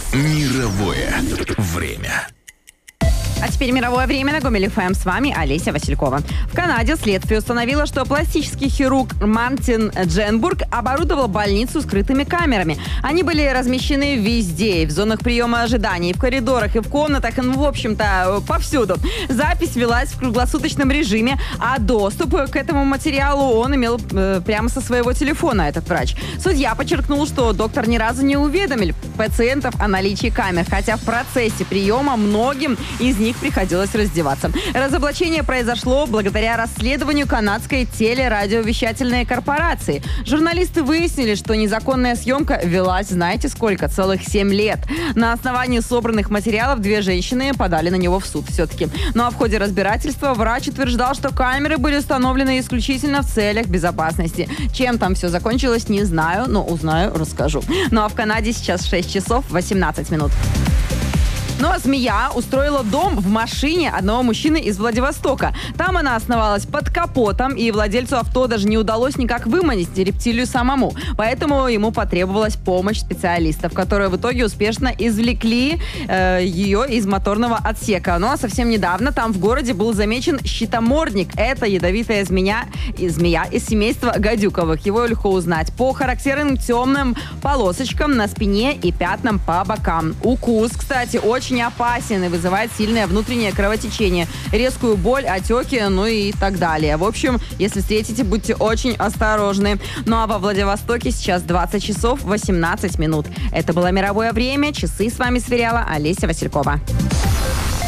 Мировое время. А теперь мировое время на Гомель ФМ. С вами Олеся Василькова. В Канаде следствие установило, что пластический хирург Мартин Дженбург оборудовал больницу скрытыми камерами. Они были размещены везде, и в зонах приема ожидания, и в коридорах, и в комнатах, и, в общем-то, повсюду. Запись велась в круглосуточном режиме, а доступ к этому материалу он имел прямо со своего телефона, этот врач. Судья подчеркнул, что доктор ни разу не уведомил пациентов о наличии камер, хотя в процессе приема многим из них приходилось раздеваться. Разоблачение произошло благодаря расследованию канадской телерадиовещательной корпорации. Журналисты выяснили, что незаконная съемка велась, знаете сколько? Целых 7 лет. На основании собранных материалов 2 женщины подали на него в суд все-таки. Ну а в ходе разбирательства врач утверждал, что камеры были установлены исключительно в целях безопасности. Чем там все закончилось, не знаю, но узнаю, расскажу. Ну а в Канаде сейчас 6 часов 18 минут. Ну а змея устроила дом в машине одного мужчины из Владивостока. Там она основалась под капотом, и владельцу авто даже не удалось никак выманить рептилию самому. Поэтому ему потребовалась помощь специалистов, которые в итоге успешно извлекли ее из моторного отсека. Ну а совсем недавно там в городе был замечен щитомордник. Это ядовитая змея из семейства гадюковых. Его легко узнать по характерным темным полосочкам на спине и пятнам по бокам. Укус, кстати, очень опасен и вызывает сильное внутреннее кровотечение, резкую боль, отеки, ну и так далее. В общем, если встретите, будьте очень осторожны. Ну а во Владивостоке сейчас 20 часов 18 минут. Это было мировое время. Часы с вами сверяла Олеся Василькова.